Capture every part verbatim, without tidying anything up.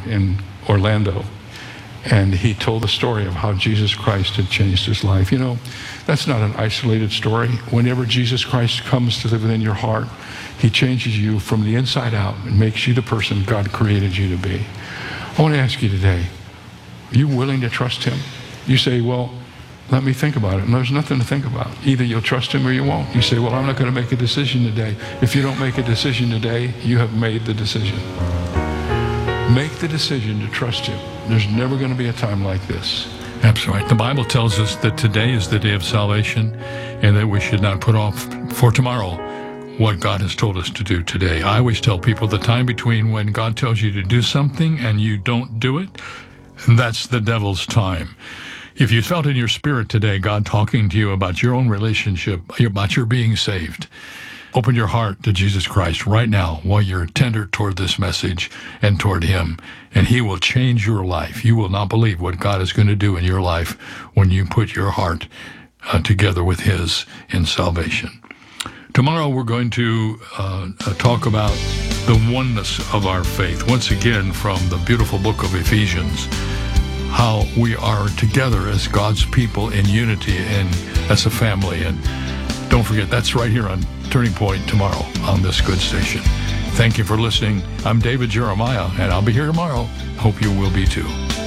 in Orlando. And he told the story of how Jesus Christ had changed his life. You know, that's not an isolated story. Whenever Jesus Christ comes to live within your heart, he changes you from the inside out and makes you the person God created you to be. I want to ask you today, are you willing to trust him? You say, well, let me think about it. And there's nothing to think about. Either you'll trust him or you won't. You say, well, I'm not going to make a decision today. If you don't make a decision today, you have made the decision. Make the decision to trust him. There's never going to be a time like this. That's right. The Bible tells us that today is the day of salvation and that we should not put off for tomorrow what God has told us to do today. I always tell people the time between when God tells you to do something and you don't do it, that's the devil's time. If you felt in your spirit today God talking to you about your own relationship, about your being saved, open your heart to Jesus Christ right now while you're tender toward this message and toward him, and he will change your life. You will not believe what God is going to do in your life when you put your heart uh, together with his in salvation. Tomorrow we're going to uh, uh, talk about the oneness of our faith, once again from the beautiful book of Ephesians, how we are together as God's people in unity and as a family. And don't forget, that's right here on Turning Point tomorrow on this good station. Thank you for listening. I'm David Jeremiah, and I'll be here tomorrow. Hope you will be too.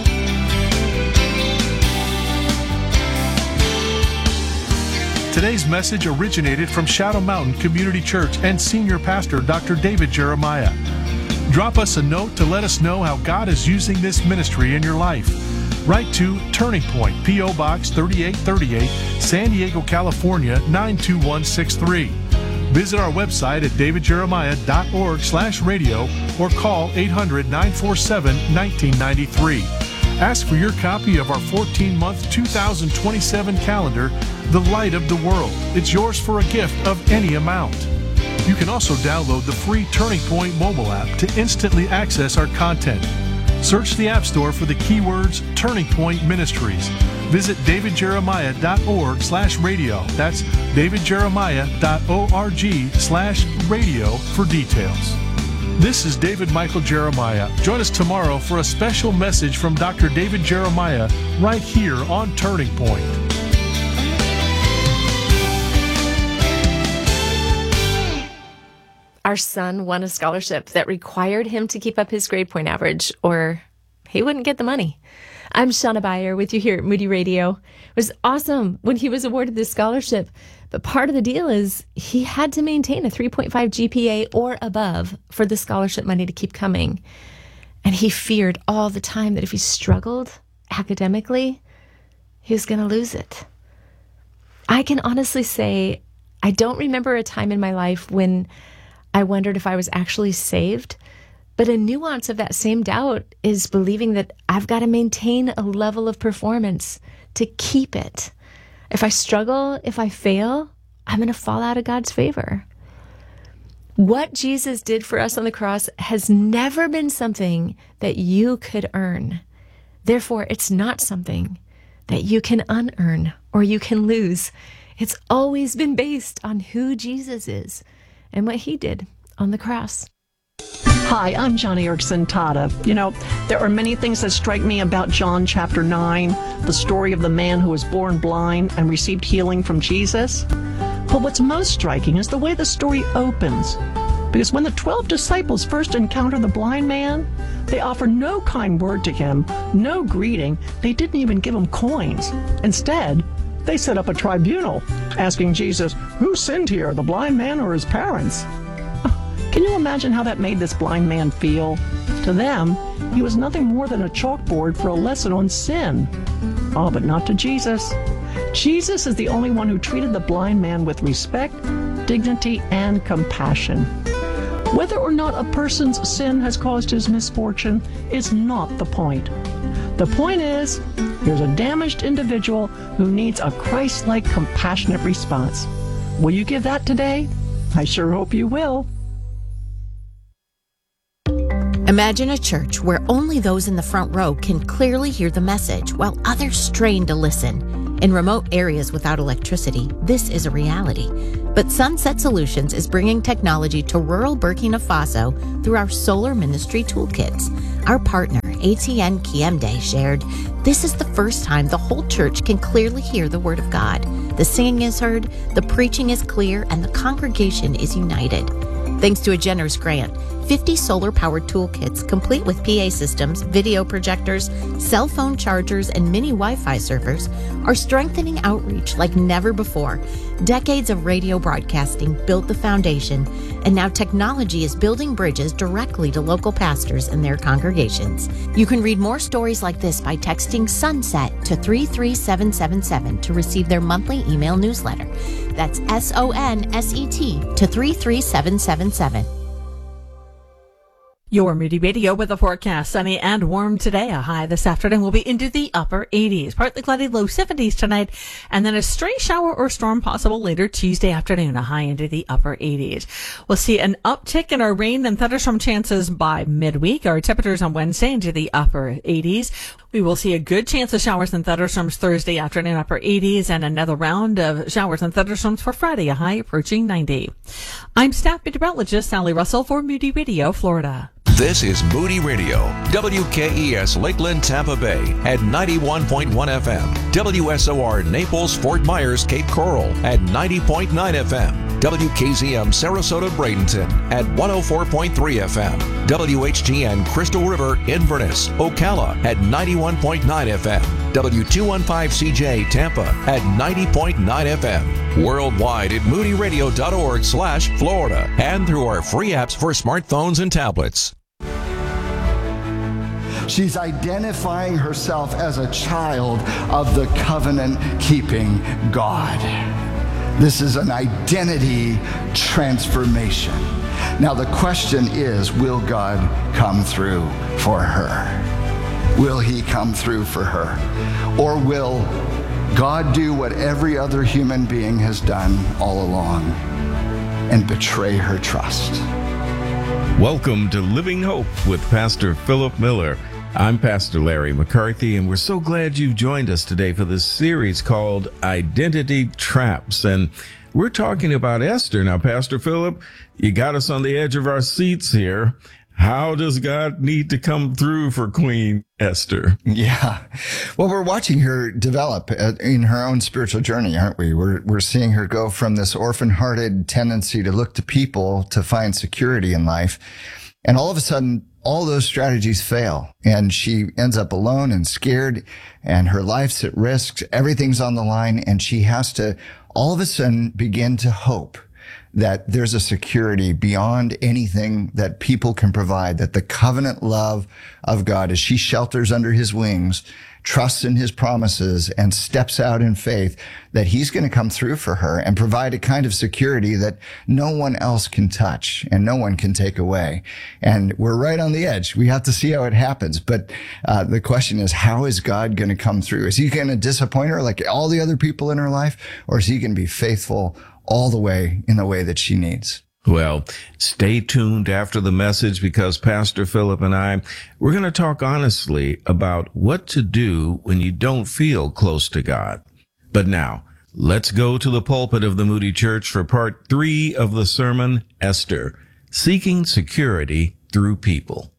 Today's message originated from Shadow Mountain Community Church and Senior Pastor Doctor David Jeremiah. Drop us a note to let us know how God is using this ministry in your life. Write to Turning Point, P O. Box thirty-eight thirty-eight, San Diego, California, nine two one six three. Visit our website at davidjeremiah.org slash radio or call eight hundred, nine four seven, one nine nine three. Ask for your copy of our fourteen-month two thousand twenty-seven calendar, The Light of the World. It's yours for a gift of any amount. You can also download the free Turning Point mobile app to instantly access our content. Search the App Store for the keywords Turning Point Ministries. Visit davidjeremiah.org slash radio. That's davidjeremiah.org slash radio for details. This is David Michael Jeremiah. Join us tomorrow for a special message from Doctor David Jeremiah right here on Turning Point. Our son won a scholarship that required him to keep up his grade point average, or he wouldn't get the money. I'm Shauna Beyer with you here at Moody Radio. It was awesome when he was awarded this scholarship, but part of the deal is he had to maintain a three point five G P A or above for the scholarship money to keep coming. And he feared all the time that if he struggled academically, he was going to lose it. I can honestly say I don't remember a time in my life when I wondered if I was actually saved. But a nuance of that same doubt is believing that I've got to maintain a level of performance to keep it. If I struggle, if I fail, I'm going to fall out of God's favor. What Jesus did for us on the cross has never been something that you could earn. Therefore, it's not something that you can unearn or you can lose. It's always been based on who Jesus is and what he did on the cross. Hi, I'm Johnny Erickson Tata. You know, there are many things that strike me about John chapter nine, the story of the man who was born blind and received healing from Jesus. But what's most striking is the way the story opens. Because when the twelve disciples first encounter the blind man, they offer no kind word to him, no greeting. They didn't even give him coins. Instead, they set up a tribunal, asking Jesus, who sinned here, the blind man or his parents? Can you imagine how that made this blind man feel? To them, he was nothing more than a chalkboard for a lesson on sin. Oh, but not to Jesus. Jesus is the only one who treated the blind man with respect, dignity, and compassion. Whether or not a person's sin has caused his misfortune is not the point. The point is, here's a damaged individual who needs a Christ-like, compassionate response. Will you give that today? I sure hope you will. Imagine a church where only those in the front row can clearly hear the message while others strain to listen. In remote areas without electricity, this is a reality. But Sunset Solutions is bringing technology to rural Burkina Faso through our Solar Ministry Toolkits. Our partner A T N Kiemde shared, "This is the first time the whole church can clearly hear the word of God. The singing is heard, the preaching is clear, and the congregation is united." Thanks to a generous grant, fifty solar-powered toolkits, complete with P A systems, video projectors, cell phone chargers, and mini Wi-Fi servers, are strengthening outreach like never before. Decades of radio broadcasting built the foundation, and now technology is building bridges directly to local pastors and their congregations. You can read more stories like this by texting SUNSET to three three seven seven seven to receive their monthly email newsletter. That's S O N S E T to three three seven seven seven. Your Moody Radio with a forecast. Sunny and warm today. A high this afternoon will be into the upper eighties. Partly cloudy, low seventies tonight. And then a stray shower or storm possible later Tuesday afternoon. A high into the upper eighties. We'll see an uptick in our rain and thunderstorm chances by midweek. Our temperatures on Wednesday into the upper eighties. We will see a good chance of showers and thunderstorms Thursday afternoon, upper eighties, and another round of showers and thunderstorms for Friday, a high approaching ninety. I'm staff meteorologist Sally Russell for Moody Radio, Florida. This is Moody Radio, W K E S Lakeland, Tampa Bay at ninety-one point one F M, W S O R Naples, Fort Myers, Cape Coral at ninety point nine F M, W K Z M Sarasota, Bradenton at one oh four point three F M, W H G N Crystal River, Inverness, Ocala at ninety-one point nine F M, W two fifteen C J Tampa at ninety point nine F M, worldwide at moody radio dot org slash Florida, and through our free apps for smartphones and tablets. She's identifying herself as a child of the covenant-keeping God. This is an identity transformation. Now the question is, will God come through for her? Will he come through for her? Or will God do what every other human being has done all along and betray her trust? Welcome to Living Hope with Pastor Philip Miller. I'm Pastor Larry McCarthy, and we're so glad you've joined us today for this series called Identity Traps. And we're talking about Esther. Now, Pastor Philip, you got us on the edge of our seats here. How does God need to come through for Queen Esther? Yeah. Well, we're watching her develop in her own spiritual journey, aren't we? We're, we're seeing her go from this orphan-hearted tendency to look to people to find security in life. And all of a sudden, all those strategies fail, and she ends up alone and scared, and her life's at risk. Everything's on the line, and she has to all of a sudden begin to hope that there's a security beyond anything that people can provide, that the covenant love of God, as she shelters under his wings, trusts in his promises, and steps out in faith, that he's going to come through for her and provide a kind of security that no one else can touch and no one can take away. And we're right on the edge. We have to see how it happens. But uh, the question is, how is God going to come through? Is he going to disappoint her like all the other people in her life? Or is he going to be faithful all the way in the way that she needs? Well, stay tuned after the message, because Pastor Philip and I, we're going to talk honestly about what to do when you don't feel close to God. But now, let's go to the pulpit of the Moody Church for part three of the sermon, Esther, Seeking Security Through People.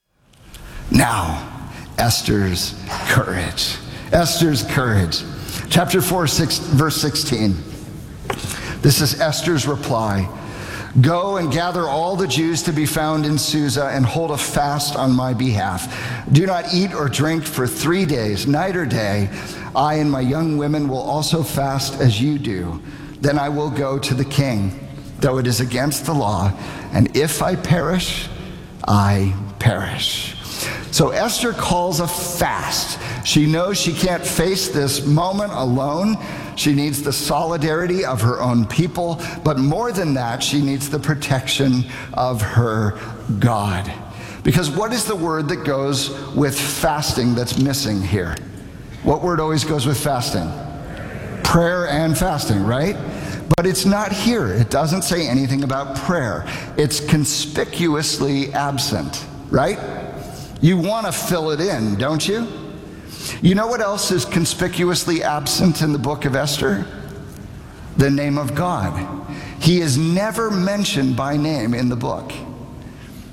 Now, Esther's courage. Esther's courage. Chapter four, six, verse sixteen. This is Esther's reply. Go and gather all the Jews to be found in Susa and hold a fast on my behalf. Do not eat or drink for three days, night or day. I and my young women will also fast as you do. Then I will go to the king, though it is against the law. And if I perish, I perish. So Esther calls a fast. She knows she can't face this moment alone. She needs the solidarity of her own people, but more than that, she needs the protection of her God. Because what is the word that goes with fasting that's missing here? What word always goes with fasting? Prayer and fasting, right? But it's not here. It doesn't say anything about prayer. It's conspicuously absent, right? You want to fill it in, don't you? You know what else is conspicuously absent in the book of Esther? The name of God. He is never mentioned by name in the book.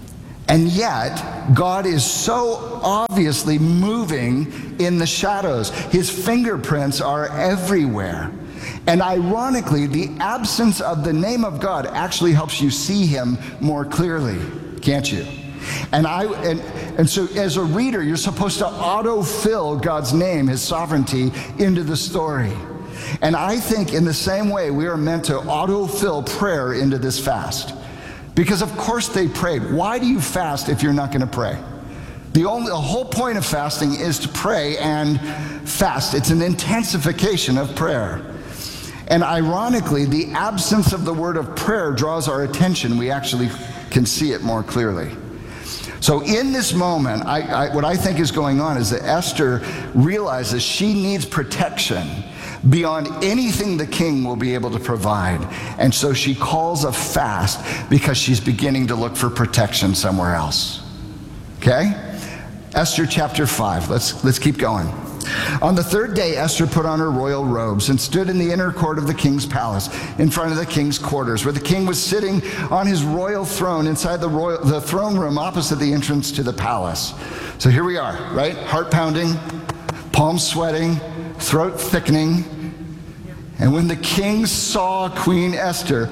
And yet, God is so obviously moving in the shadows. His fingerprints are everywhere. And ironically, the absence of the name of God actually helps you see him more clearly, can't you? And I and, and so as a reader, you're supposed to autofill God's name, his sovereignty, into the story. And I think in the same way, we are meant to autofill prayer into this fast. Because of course they prayed. Why do you fast if you're not going to pray? The only, the whole point of fasting is to pray and fast. It's an intensification of prayer. And ironically, the absence of the word of prayer draws our attention. We actually can see it more clearly. So in this moment, I, I, what I think is going on is that Esther realizes she needs protection beyond anything the king will be able to provide. And so she calls a fast because she's beginning to look for protection somewhere else. Okay? Esther chapter five. Let's, let's keep going. On the third day, Esther put on her royal robes and stood in the inner court of the king's palace, in front of the king's quarters, where the king was sitting on his royal throne inside the, royal, the throne room opposite the entrance to the palace. So here we are, right? Heart pounding, palms sweating, throat thickening. And when the king saw Queen Esther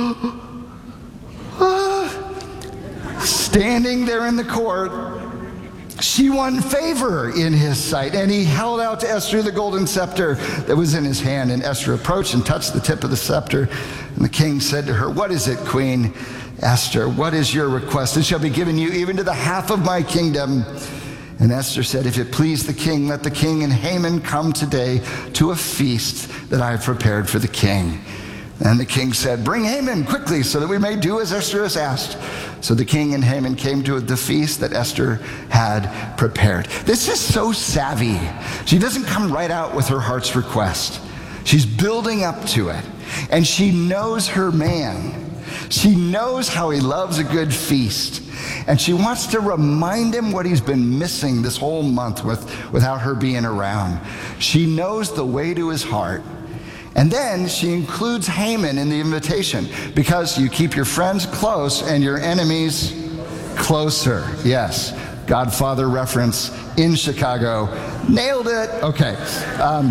standing there in the court, she won favor in his sight, and he held out to Esther the golden scepter that was in his hand. And Esther approached and touched the tip of the scepter. And the king said to her, "What is it, Queen Esther? What is your request? It shall be given you even to the half of my kingdom." And Esther said, "If it please the king, let the king and Haman come today to a feast that I have prepared for the king." And the king said, "Bring Haman quickly so that we may do as Esther has asked." So the king and Haman came to the feast that Esther had prepared. This is so savvy. She doesn't come right out with her heart's request. She's building up to it. And she knows her man. She knows how he loves a good feast. And she wants to remind him what he's been missing this whole month with, without her being around. She knows the way to his heart. And then she includes Haman in the invitation, because you keep your friends close and your enemies closer. Yes, Godfather reference in Chicago. Nailed it. Okay. Um,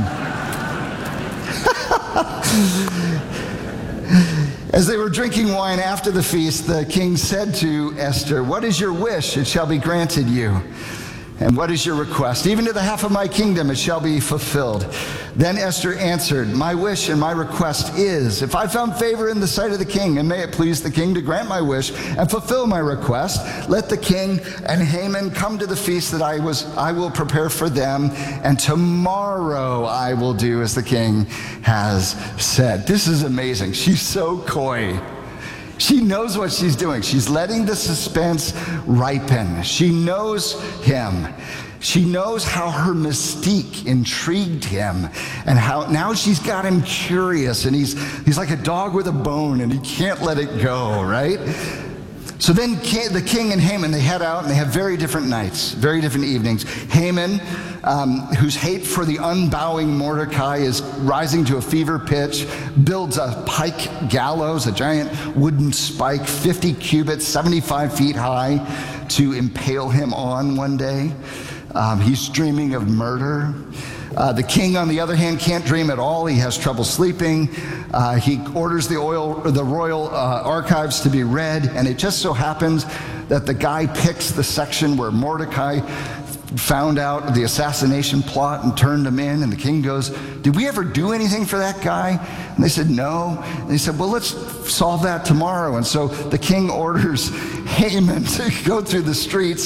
As they were drinking wine after the feast, the king said to Esther, "What is your wish? It shall be granted you. And what is your request? Even to the half of my kingdom it shall be fulfilled." Then Esther answered, "My wish and my request is, if I found favor in the sight of the king, and may it please the king to grant my wish and fulfill my request, let the king and Haman come to the feast that I was I will prepare for them, and tomorrow I will do as the king has said." This is amazing. She's so coy. She knows what she's doing. She's letting the suspense ripen. She knows him. She knows how her mystique intrigued him, and how now she's got him curious, and he's he's like a dog with a bone, and he can't let it go, right? So then the king and Haman, they head out, and they have very different nights, very different evenings. Haman, um, whose hate for the unbowing Mordecai is rising to a fever pitch, builds a pike gallows, a giant wooden spike, fifty cubits, seventy-five feet high, to impale him on one day. Um, he's dreaming of murder. Uh, the king, on the other hand, can't dream at all. He has trouble sleeping. Uh, he orders the, oil, the royal uh, archives to be read, and it just so happens that the guy picks the section where Mordecai found out the assassination plot and turned him in, and the king goes, "Did we ever do anything for that guy?" And they said, "No." And he said, "Well, let's solve that tomorrow." And so the king orders Haman to go through the streets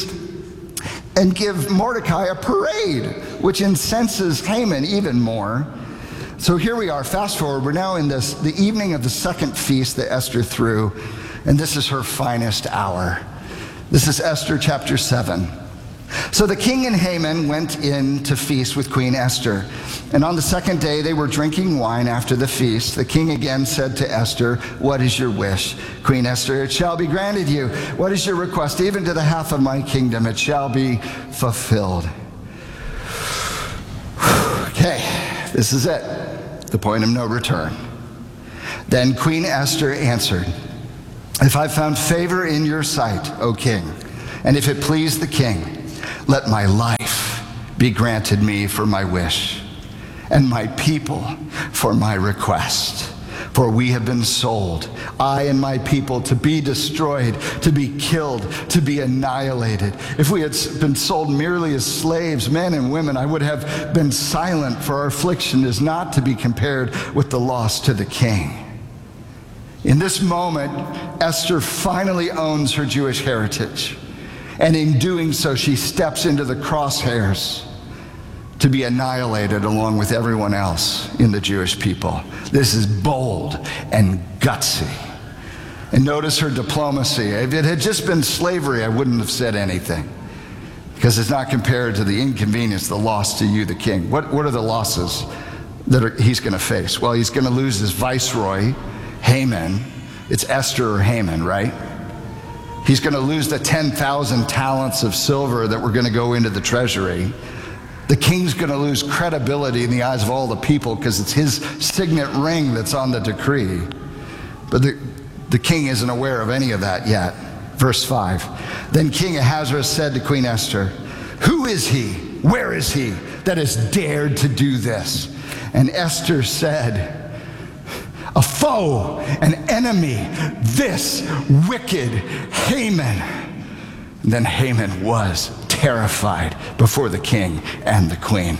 and give Mordecai a parade, which incenses Haman even more. So here we are, fast forward, we're now in this, the evening of the second feast that Esther threw, and this is her finest hour. This is Esther chapter seven. So the king and Haman went in to feast with Queen Esther. And on the second day they were drinking wine after the feast. The king again said to Esther, "What is your wish? Queen Esther, it shall be granted you. What is your request? Even to the half of my kingdom it shall be fulfilled." Okay, this is it. The point of no return. Then Queen Esther answered, "If I found favor in your sight, O king, And if it please the king, let my life be granted me for my wish, and my people for my request. For we have been sold, I and my people, to be destroyed, to be killed, to be annihilated. If we had been sold merely as slaves, men and women, I would have been silent, for our affliction is not to be compared with the loss to the king. In this moment, Esther finally owns her Jewish heritage. And in doing so, she steps into the crosshairs to be annihilated along with everyone else in the Jewish people. This is bold and gutsy. And notice her diplomacy. If it had just been slavery, I wouldn't have said anything, because it's not compared to the inconvenience, the loss to you, the king. What, what are the losses that are, he's going to face? Well, he's going to lose his viceroy, Haman. It's Esther or Haman, right? He's going to lose the ten thousand talents of silver that were going to go into the treasury. The king's going to lose credibility in the eyes of all the people because it's his signet ring that's on the decree. But the, the king isn't aware of any of that yet. Verse five, then King Ahasuerus said to Queen Esther, who is he, where is he that has dared to do this? And Esther said, a foe, an enemy, this wicked Haman. And then Haman was terrified before the king and the queen.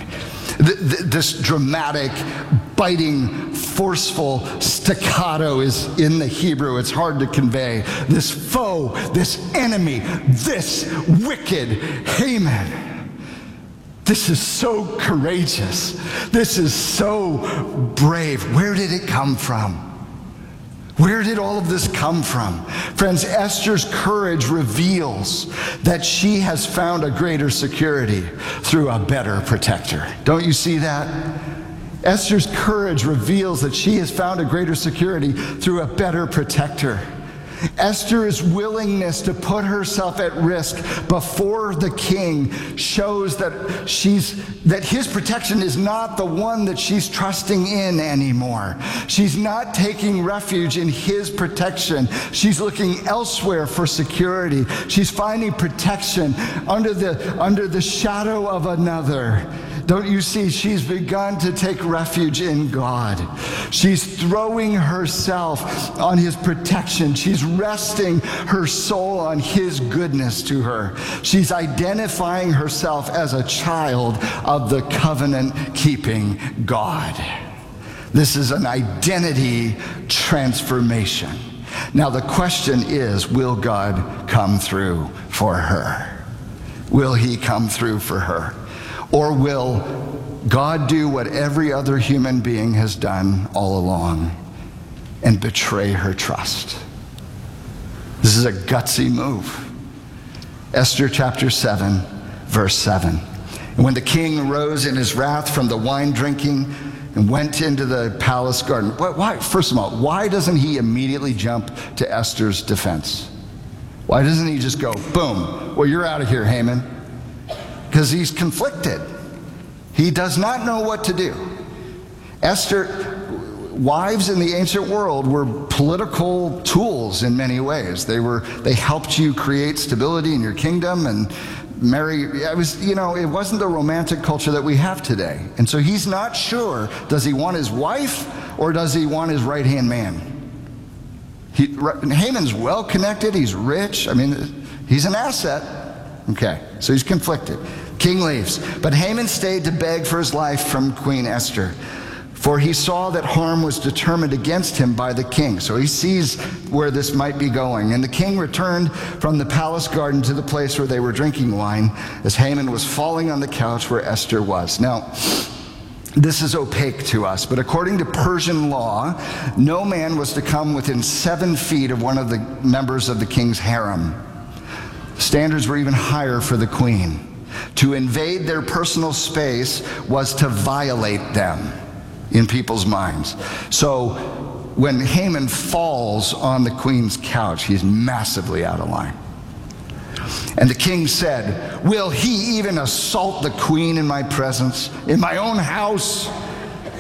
This dramatic, biting, forceful staccato is in the Hebrew. It's hard to convey. This foe, this enemy, this wicked Haman. This is so courageous. This is so brave. Where did it come from? Where did all of this come from? Friends, Esther's courage reveals that she has found a greater security through a better protector. Don't you see that? Esther's courage reveals that she has found a greater security through a better protector. Esther's willingness to put herself at risk before the king shows that she's that his protection is not the one that she's trusting in anymore. She's not taking refuge in his protection. She's looking elsewhere for security. She's finding protection under the under the shadow of another. Don't you see? She's begun to take refuge in God. She's throwing herself on his protection. She's resting her soul on his goodness to her. She's identifying herself as a child of the covenant-keeping God. This is an identity transformation. Now the question is, will God come through for her? Will he come through for her? Or will God do what every other human being has done all along and betray her trust? This is a gutsy move. Esther chapter seven, verse seven. And when the king rose in his wrath from the wine drinking and went into the palace garden, why, first of all, why doesn't he immediately jump to Esther's defense? Why doesn't he just go, boom, well, you're out of here, Haman? Because he's conflicted. He does not know what to do. Esther, wives in the ancient world were political tools in many ways. They were, they helped you create stability in your kingdom and marry. It was, you know, it wasn't the romantic culture that we have today. And so he's not sure, does he want his wife or does he want his right-hand man? He, Haman's well connected, he's rich, I mean, he's an asset. Okay, so he's conflicted. King leaves, but Haman stayed to beg for his life from Queen Esther, for he saw that harm was determined against him by the king. So he sees where this might be going. And the king returned from the palace garden to the place where they were drinking wine, as Haman was falling on the couch where Esther was. Now, this is opaque to us, but according to Persian law, no man was to come within seven feet of one of the members of the king's harem. Standards were even higher for the queen. To invade their personal space was to violate them in people's minds. So when Haman falls on the queen's couch, he's massively out of line. And the king said, will he even assault the queen in my presence, in my own house?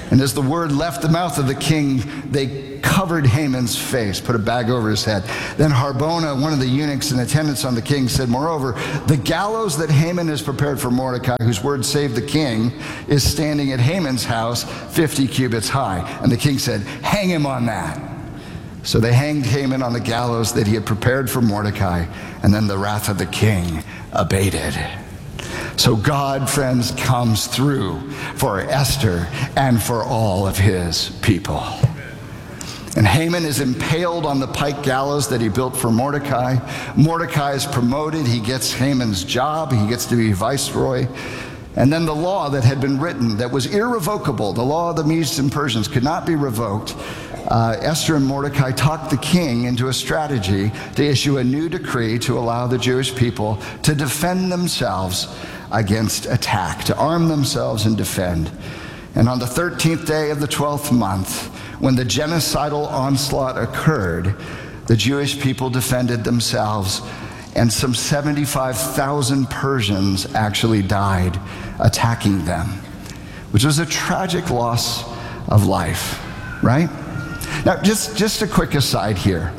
And as the word left the mouth of the king, they covered Haman's face, put a bag over his head. Then Harbona, one of the eunuchs in attendance on the king, said, moreover, the gallows that Haman has prepared for Mordecai, whose word saved the king, is standing at Haman's house fifty cubits high. And the king said, hang him on that. So they hanged Haman on the gallows that he had prepared for Mordecai, and then the wrath of the king abated. So God, friends, comes through for Esther and for all of his people. And Haman is impaled on the pike gallows that he built for Mordecai. Mordecai is promoted. He gets Haman's job. He gets to be viceroy. And then the law that had been written that was irrevocable, the law of the Medes and Persians, could not be revoked. Uh, Esther and Mordecai talked the king into a strategy to issue a new decree to allow the Jewish people to defend themselves against attack, to arm themselves and defend. And on the thirteenth day of the twelfth month, when the genocidal onslaught occurred, the Jewish people defended themselves, and some seventy-five thousand Persians actually died attacking them, which was a tragic loss of life, right? Now, just, just a quick aside here.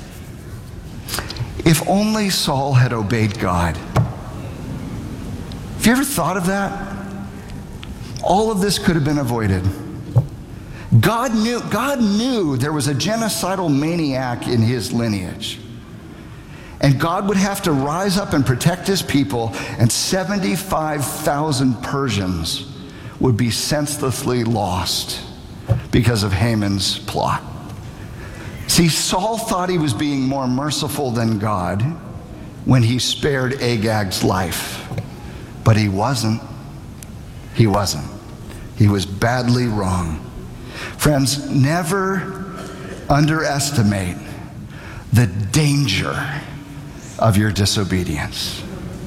If only Saul had obeyed God. Have you ever thought of that? All of this could have been avoided. God knew, God knew there was a genocidal maniac in his lineage. And God would have to rise up and protect his people, and seventy-five thousand Persians would be senselessly lost because of Haman's plot. See, Saul thought he was being more merciful than God when he spared Agag's life. But he wasn't. He wasn't. He was badly wrong. Friends, never underestimate the danger of your disobedience.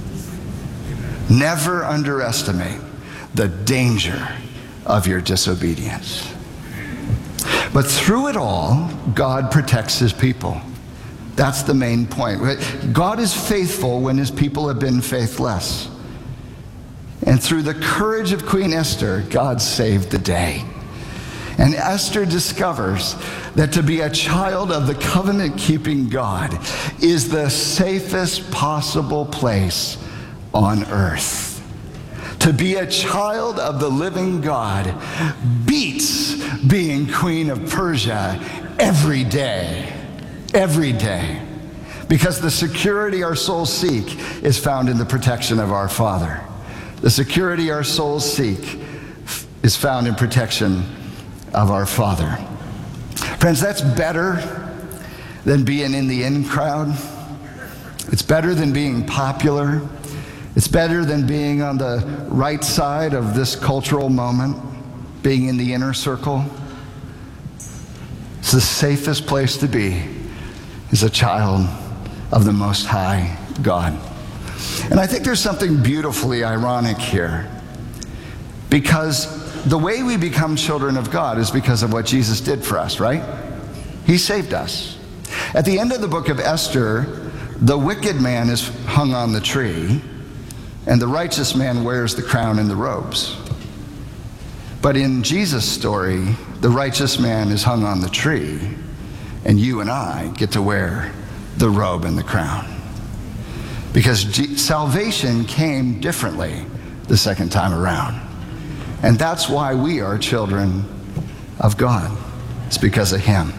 Never underestimate the danger of your disobedience. But through it all, God protects his people. That's the main point. God is faithful when his people have been faithless. And through the courage of Queen Esther, God saved the day. And Esther discovers that to be a child of the covenant-keeping God is the safest possible place on earth. To be a child of the living God beats being queen of Persia every day. Every day. Because the security our souls seek is found in the protection of our Father. The security our souls seek is found in protection of our Father. Friends, that's better than being in the in crowd. It's better than being popular. It's better than being on the right side of this cultural moment, being in the inner circle. It's the safest place to be is a child of the Most High God. And I think there's something beautifully ironic here, because the way we become children of God is because of what Jesus did for us, right? He saved us. At the end of the book of Esther, the wicked man is hung on the tree, and the righteous man wears the crown and the robes. But in Jesus' story, the righteous man is hung on the tree, and you and I get to wear the robe and the crown. Because G- salvation came differently the second time around. And that's why we are children of God. It's because of him.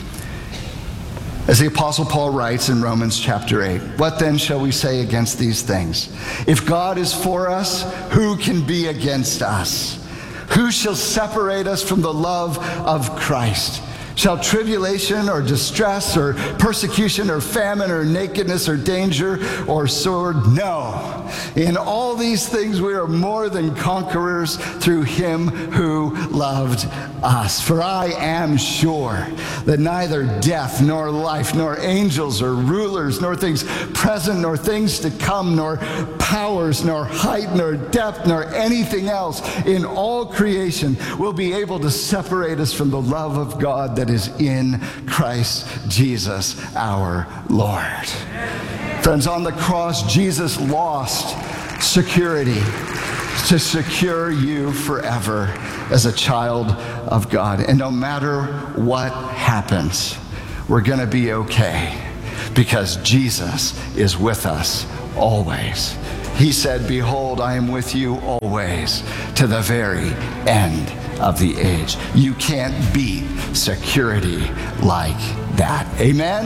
As the Apostle Paul writes in Romans chapter eight, what then shall we say against these things? If God is for us, who can be against us? Who shall separate us from the love of Christ? Shall tribulation or distress or persecution or famine or nakedness or danger or sword? No. In all these things we are more than conquerors through him who loved us. For I am sure that neither death nor life nor angels or rulers nor things present nor things to come nor powers nor height nor depth nor anything else in all creation will be able to separate us from the love of God that is in Christ Jesus our Lord. Friends, on the cross, Jesus lost security. to secure you forever as a child of God. And no matter what happens, we're going to be okay because Jesus is with us always. He said, behold, I am with you always to the very end of the age. You can't beat security like that. Amen?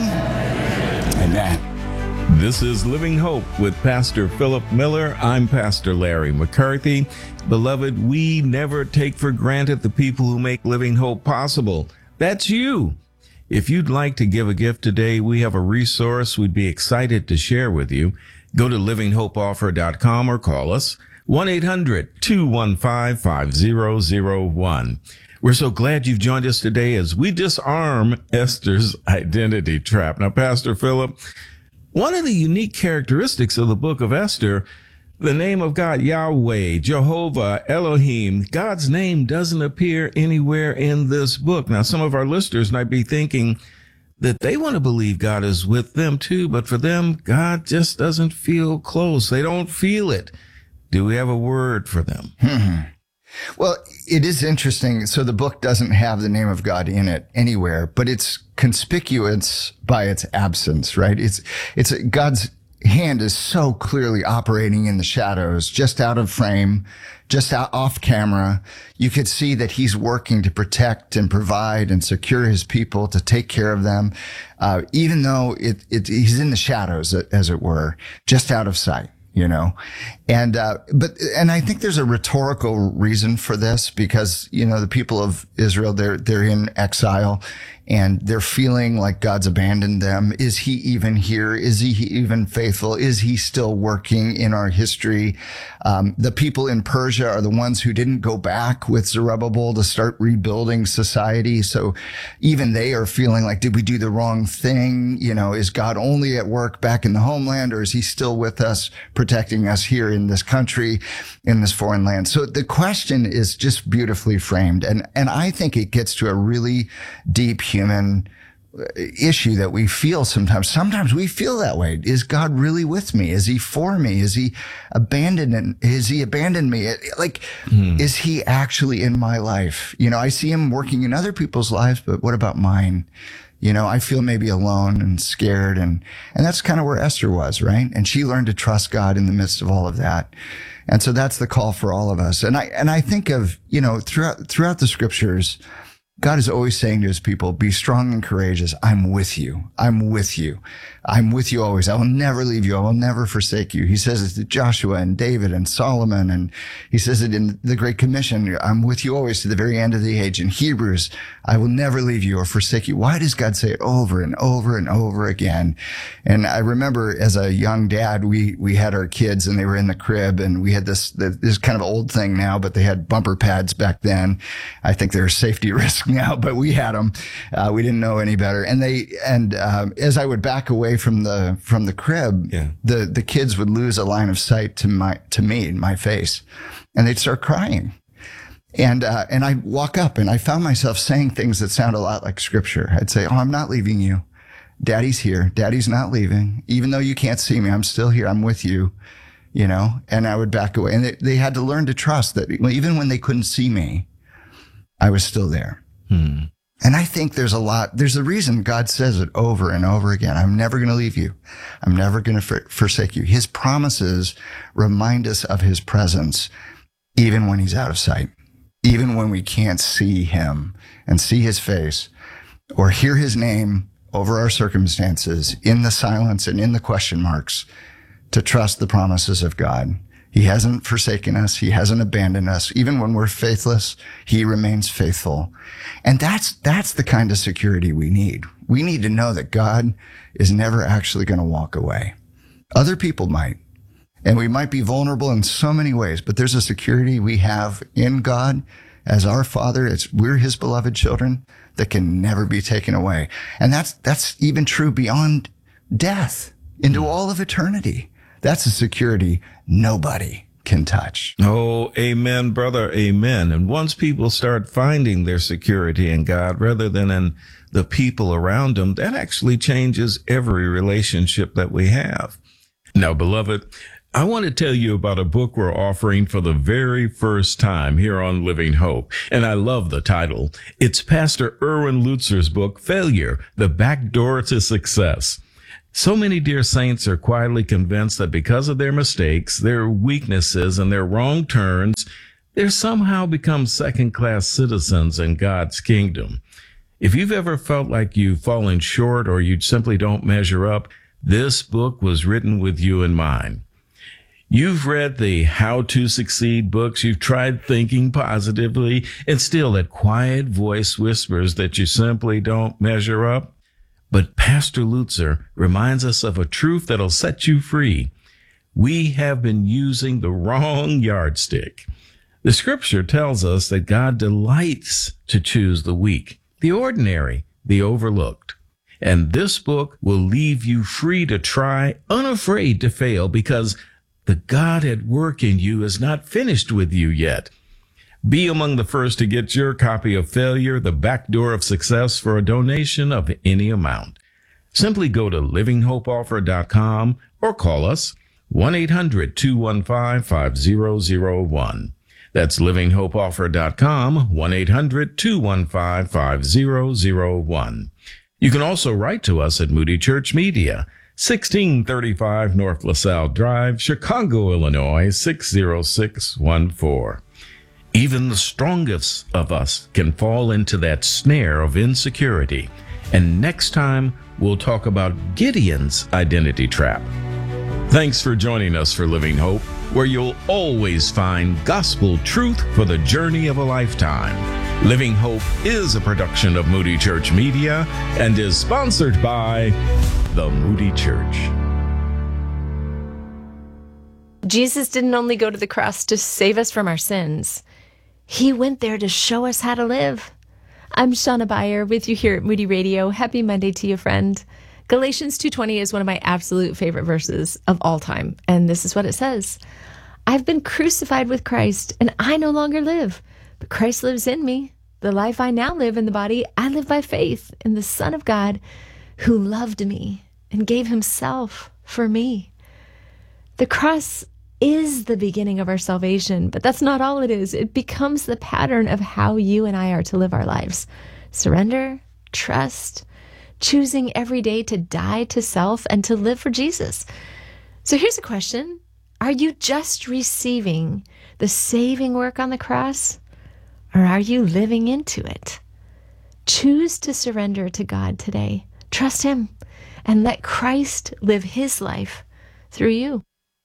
Amen. This is Living Hope with Pastor Philip Miller. I'm Pastor Larry McCarthy. Beloved, we never take for granted the people who make Living Hope possible. That's you. If you'd like to give a gift today, we have a resource we'd be excited to share with you. Go to living hope offer dot com or call us one eight hundred two one five five zero zero one. We're so glad you've joined us today as we disarm Esther's identity trap. Now, Pastor Philip, one of the unique characteristics of the book of Esther, the name of God, Yahweh, Jehovah, Elohim, God's name doesn't appear anywhere in this book. Now, some of our listeners might be thinking that they want to believe God is with them too, but for them, God just doesn't feel close. They don't feel it. Do we have a word for them? Hmm. Well, it is interesting. So the book doesn't have the name of God in it anywhere, but it's conspicuous by its absence, right? It's, it's God's hand is so clearly operating in the shadows, just out of frame, just out off camera. You could see that he's working to protect and provide and secure his people, to take care of them, uh, even though it, it, he's in the shadows, as it were, just out of sight. You know, and, uh, but, and I think there's a rhetorical reason for this because, you know, the people of Israel, they're, they're in exile and they're feeling like God's abandoned them. Is he even here? Is he even faithful? Is he still working in our history? Um, the people in Persia are the ones who didn't go back with Zerubbabel to start rebuilding society. So even they are feeling like, did we do the wrong thing? You know, is God only at work back in the homeland, or is he still with us, protecting us here in this country, in this foreign land? So the question is just beautifully framed. And, and I think it gets to a really deep human issue that we feel sometimes. Sometimes we feel that way. Is God really with me? Is he for me? Is he abandoned? Is he abandoned me? Like, mm. is he actually in my life? You know, I see him working in other people's lives, but what about mine? You know, I feel maybe alone and scared. And, and that's kind of where Esther was, right? And she learned to trust God in the midst of all of that. And so that's the call for all of us. And I, and I think of, you know, throughout, throughout the scriptures, God is always saying to his people, be strong and courageous. I'm with you. I'm with you. I'm with you always. I will never leave you. I will never forsake you. He says it to Joshua and David and Solomon. And he says it in the Great Commission. I'm with you always to the very end of the age. In Hebrews, I will never leave you or forsake you. Why does God say it over and over and over again? And I remember as a young dad, we, we had our kids and they were in the crib and we had this, this kind of old thing now, but they had bumper pads back then. I think they're a safety risk now, but we had them. Uh, we didn't know any better. And they, and, um, as I would back away from the, from the crib, yeah. the, the kids would lose a line of sight to my, to me, my face, and they'd start crying. And, uh, and I'd walk up and I found myself saying things that sound a lot like scripture. I'd say, oh, I'm not leaving you. Daddy's here. Daddy's not leaving. Even though you can't see me, I'm still here. I'm with you, you know, and I would back away. And they, they had to learn to trust that even when they couldn't see me, I was still there. Hmm. And I think there's a lot, there's a reason God says it over and over again. I'm never going to leave you. I'm never going to for, forsake you. His promises remind us of his presence, even when he's out of sight, even when we can't see him and see his face or hear his name over our circumstances, in the silence and in the question marks, to trust the promises of God. He hasn't forsaken us. He hasn't abandoned us. Even when we're faithless, he remains faithful. And that's, that's the kind of security we need. We need to know that God is never actually going to walk away. Other people might, and we might be vulnerable in so many ways, but there's a security we have in God as our Father. It's, we're his beloved children that can never be taken away. And that's, that's even true beyond death into all of eternity. That's a security nobody can touch. Oh, amen, brother. Amen. And once people start finding their security in God rather than in the people around them, that actually changes every relationship that we have. Now, beloved, I want to tell you about a book we're offering for the very first time here on Living Hope, and I love the title. It's Pastor Erwin Lutzer's book, Failure, The Back Door to Success. So many dear saints are quietly convinced that because of their mistakes, their weaknesses, and their wrong turns, they're somehow become second-class citizens in God's kingdom. If you've ever felt like you've fallen short or you simply don't measure up, this book was written with you in mind. You've read the How to Succeed books. You've tried thinking positively, and still that quiet voice whispers that you simply don't measure up. But Pastor Lutzer reminds us of a truth that'll set you free. We have been using the wrong yardstick. The scripture tells us that God delights to choose the weak, the ordinary, the overlooked. And this book will leave you free to try, unafraid to fail, because the God at work in you is not finished with you yet. Be among the first to get your copy of Failure, The Back Door of Success for a donation of any amount. Simply go to living hope offer dot com or call us one eight hundred two one five five zero zero one. That's living hope offer dot com, one eight hundred two one five five zero zero one. You can also write to us at Moody Church Media, sixteen thirty-five North LaSalle Drive, Chicago, Illinois, six zero six one four. Even the strongest of us can fall into that snare of insecurity. And next time, we'll talk about Gideon's identity trap. Thanks for joining us for Living Hope, where you'll always find gospel truth for the journey of a lifetime. Living Hope is a production of Moody Church Media and is sponsored by the Moody Church. Jesus didn't only go to the cross to save us from our sins. He went there to show us how to live. I'm Shauna Beyer with you here at Moody Radio. Happy Monday to you, friend. Galatians two twenty is one of my absolute favorite verses of all time. And this is what it says. I've been crucified with Christ, and I no longer live, but Christ lives in me. The life I now live in the body, I live by faith in the Son of God who loved me and gave himself for me. The cross is the beginning of our salvation, but that's not all it is. It becomes the pattern of how you and I are to live our lives. Surrender, trust, choosing every day to die to self and to live for Jesus. So here's a question. Are you just receiving the saving work on the cross, or are you living into it? Choose to surrender to God today. Trust him and let Christ live his life through you.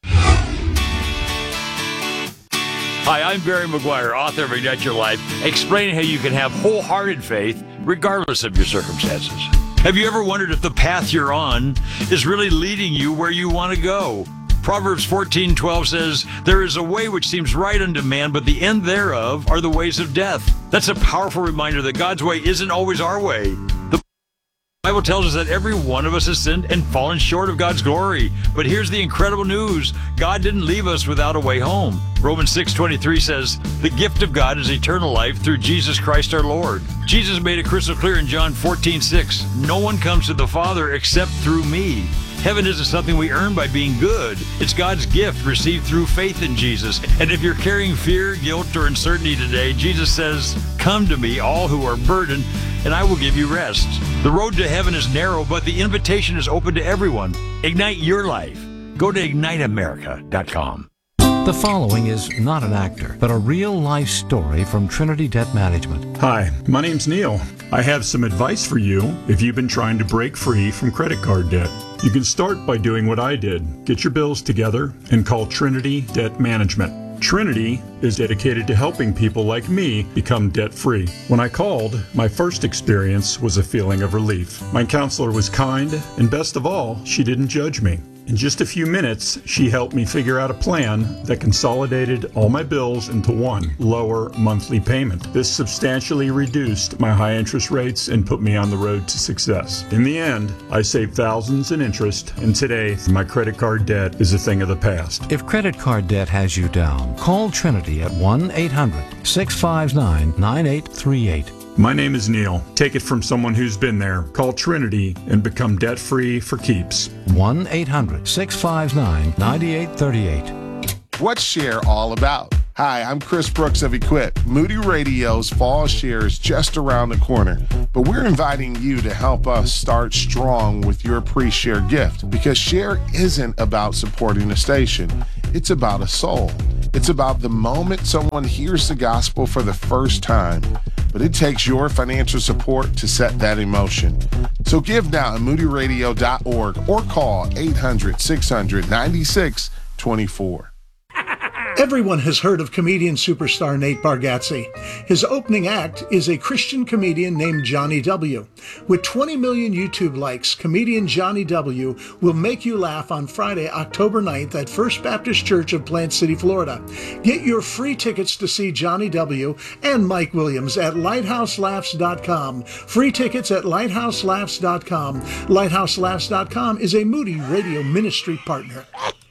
Hi, I'm Barry McGuire, author of Ignite Your Life, explaining how you can have wholehearted faith regardless of your circumstances. Have you ever wondered if the path you're on is really leading you where you want to go? Proverbs fourteen twelve says, there is a way which seems right unto man, but the end thereof are the ways of death. That's a powerful reminder that God's way isn't always our way. The Bible tells us that every one of us has sinned and fallen short of God's glory. But here's the incredible news. God didn't leave us without a way home. Romans six twenty-three says, the gift of God is eternal life through Jesus Christ our Lord. Jesus made it crystal clear in John fourteen six, no one comes to the Father except through me. Heaven isn't something we earn by being good. It's God's gift received through faith in Jesus. And if you're carrying fear, guilt, or uncertainty today, Jesus says, come to me, all who are burdened, and I will give you rest. The road to heaven is narrow, but the invitation is open to everyone. Ignite your life. Go to ignite america dot com. The following is not an actor, but a real-life story from Trinity Debt Management. Hi, my name's Neil. I have some advice for you if you've been trying to break free from credit card debt. You can start by doing what I did. Get your bills together and call Trinity Debt Management. Trinity is dedicated to helping people like me become debt-free. When I called, my first experience was a feeling of relief. My counselor was kind, and best of all, she didn't judge me. In just a few minutes, she helped me figure out a plan that consolidated all my bills into one lower monthly payment. This substantially reduced my high interest rates and put me on the road to success. In the end, I saved thousands in interest, and today, my credit card debt is a thing of the past. If credit card debt has you down, call Trinity at one eight hundred six five nine nine eight three eight. My name is Neil. Take it from someone who's been there. Call Trinity and become debt-free for keeps. one eight hundred six five nine nine eight three eight. What's Share all about? Hi, I'm Chris Brooks of Equip. Moody Radio's Fall Share is just around the corner, but we're inviting you to help us start strong with your pre-share gift, because Share isn't about supporting the station. It's about a soul. It's about the moment someone hears the gospel for the first time, but it takes your financial support to set that in motion. So give now at moody radio dot org or call eight hundred six hundred ninety-six twenty-four. Everyone has heard of comedian superstar Nate Bargatze. His opening act is a Christian comedian named Johnny W. With twenty million YouTube likes, comedian Johnny W. will make you laugh on Friday, October ninth at First Baptist Church of Plant City, Florida. Get your free tickets to see Johnny W. and Mike Williams at lighthouse laughs dot com. Free tickets at lighthouse laughs dot com. lighthouse laughs dot com is a Moody Radio ministry partner.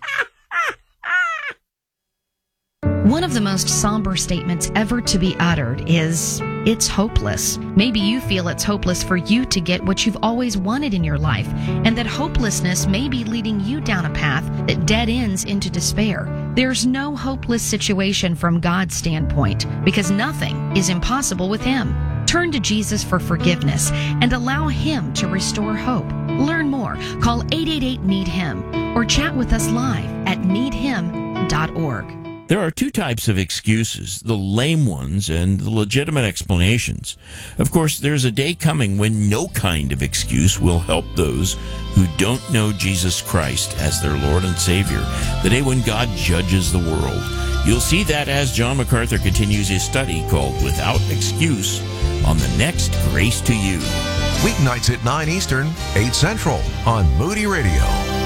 One of the most somber statements ever to be uttered is, "It's hopeless." Maybe you feel it's hopeless for you to get what you've always wanted in your life, and that hopelessness may be leading you down a path that dead ends into despair. There's no hopeless situation from God's standpoint, because nothing is impossible with Him. Turn to Jesus for forgiveness and allow Him to restore hope. Learn more. Call eight eight eight, need him or chat with us live at need him dot org. There are two types of excuses, the lame ones and the legitimate explanations. Of course, there's a day coming when no kind of excuse will help those who don't know Jesus Christ as their Lord and Savior, the day when God judges the world. You'll see that as John MacArthur continues his study called Without Excuse on the next Grace to You. Weeknights at nine Eastern, eight Central on Moody Radio.